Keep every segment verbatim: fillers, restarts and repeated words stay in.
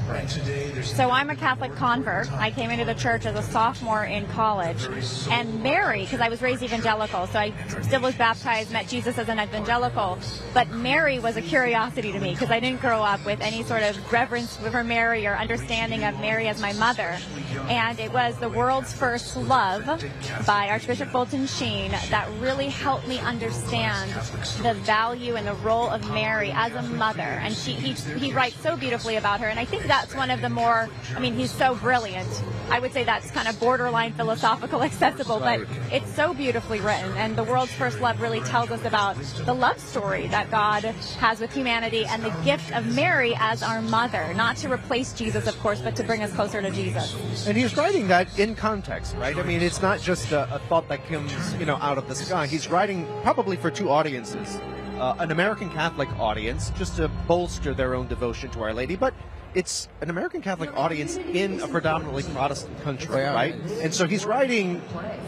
So I'm a Catholic convert. I came into the church as a sophomore in college. And Mary, because I was raised evangelical, so I still was baptized, met Jesus as an evangelical. But Mary was a curiosity to me because I didn't grow up with any sort of reverence for Mary or understanding of Mary as my mother. And it was The World's First Love by Archbishop Fulton Sheen that really helped me understand the value and the role of Mary as a mother. And she, he, he writes so beautifully about her. And I think that's one of the more, I mean, he's so brilliant. I would say that's kind of borderline philosophical accessible, but it's so beautifully written. And The World's First Love really tells us about the love story that God has with humanity and the gift of Mary as our mother, not to replace Jesus, of course, but to bring us closer to Jesus. And he's writing that in context, right? I mean, it's not just a, a thought that comes, you know, out of the sky. He's writing probably for two audiences. Uh, an American Catholic audience, just to bolster their own devotion to Our Lady, but it's an American Catholic audience in a predominantly Protestant country, right? And so he's writing,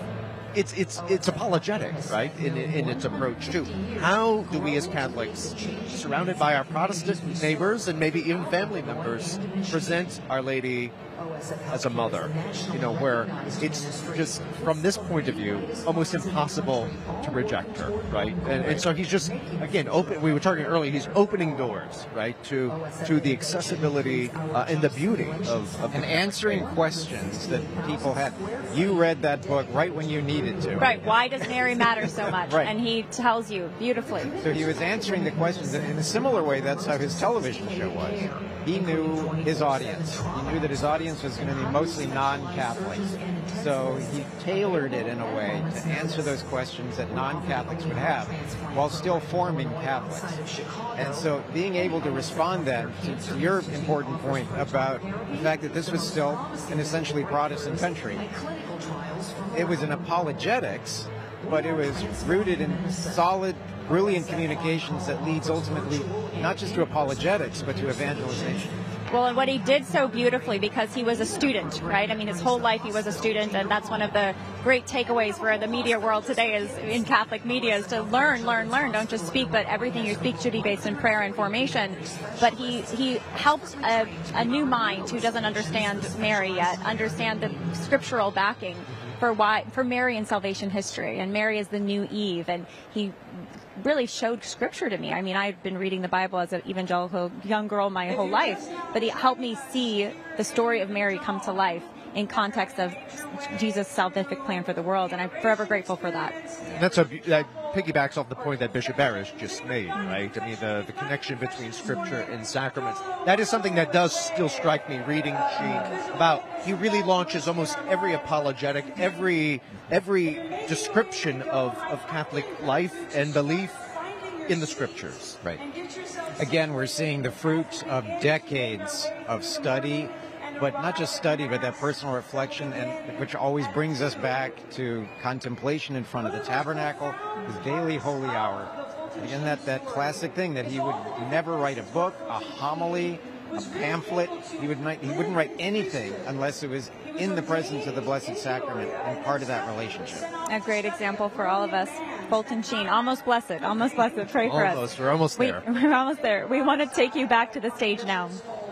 it's it's it's apologetic, right, in, in its approach too. How do we as Catholics, surrounded by our Protestant neighbors and maybe even family members, present Our Lady as a mother, you know, where it's just, from this point of view, almost impossible to reject her, right? And, and so he's just, again, open. We were talking earlier, he's opening doors, right, to to the accessibility uh, and the beauty of, of and answering questions that people had. You read that book right when you needed to. Right. Why does Mary matter so much? Right. And he tells you beautifully. So he was answering the questions in a similar way. That's how his television show was. He knew his audience. He knew that his audience was going to be mostly non-Catholics. So he tailored it in a way to answer those questions that non-Catholics would have while still forming Catholics. And so being able to respond then to, to your important point about the fact that this was still an essentially Protestant country. It was an apologetics, but it was rooted in solid, brilliant communications that leads ultimately not just to apologetics, but to evangelization. Well, and what he did so beautifully, because he was a student, right? I mean, his whole life he was a student, and that's one of the great takeaways for the media world today is in Catholic media is to learn, learn, learn. Don't just speak, but everything you speak should be based in prayer and formation. But he, he helped a, a new mind who doesn't understand Mary yet, understand the scriptural backing for why for Mary in salvation history, and Mary is the new Eve, and he really showed scripture to me. I mean, I've been reading the Bible as an evangelical young girl my whole life, but he helped me see the story of Mary come to life in context of Jesus' salvific plan for the world, and I'm forever grateful for that. That's a that piggybacks off the point that Bishop Barish just made, right? I mean, the, the connection between Scripture and sacraments. That is something that does still strike me reading Sheen about. He really launches almost every apologetic, every every description of, of Catholic life and belief in the Scriptures. Right. Again, we're seeing the fruit of decades of study, but not just study, but that personal reflection, and which always brings us back to contemplation in front of the tabernacle, his daily holy hour. And again, that, that classic thing that he would never write a book, a homily, a pamphlet. He would not, he wouldn't write anything unless it was in the presence of the Blessed Sacrament and part of that relationship. A great example for all of us. Fulton Sheen, almost blessed, almost blessed. Pray for us. Almost, we're almost there. We, we're almost there. We want to take you back to the stage now.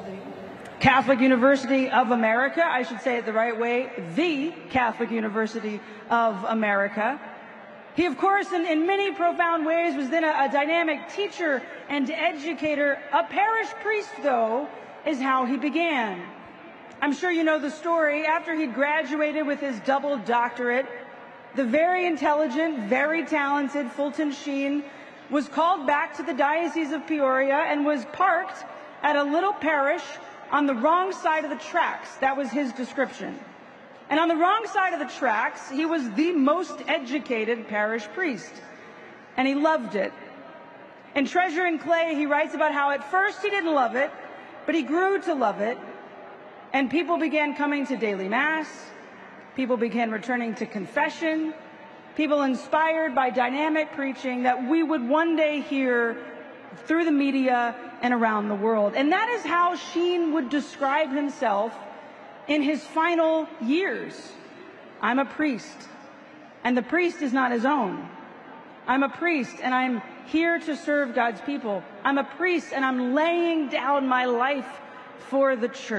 Catholic University of America, I should say it the right way, the Catholic University of America. He, of course, in, in many profound ways was then a, a dynamic teacher and educator. A parish priest, though, is how he began. I'm sure you know the story. After he'd graduated with his double doctorate, the very intelligent, very talented Fulton Sheen was called back to the Diocese of Peoria and was parked at a little parish on the wrong side of the tracks. That was his description. And on the wrong side of the tracks, he was the most educated parish priest. And he loved it. In Treasure and Clay, he writes about how at first he didn't love it, but he grew to love it. And people began coming to daily mass. People began returning to confession. People inspired by dynamic preaching that we would one day hear through the media and around the world. And that is how Sheen would describe himself in his final years. I'm a priest, and the priest is not his own. I'm a priest, and I'm here to serve God's people. I'm a priest, and I'm laying down my life for the church.